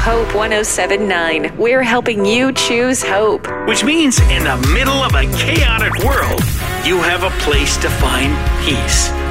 Hope 1079. We're helping you choose hope. Which means in the middle of a chaotic world, you have a place to find peace.